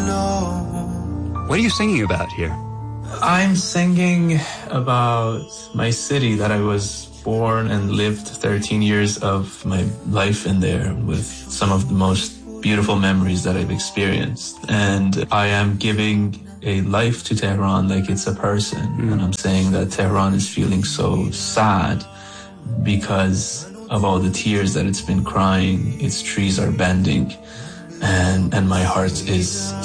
What are you singing about here? I'm singing about my city that I was born and lived 13 years of my life in there, with some of the most beautiful memories that I've experienced. And I am giving a life to Tehran like it's a person. And I'm saying that Tehran is feeling so sad because of all the tears that it's been crying. Its trees are bending, and my heart is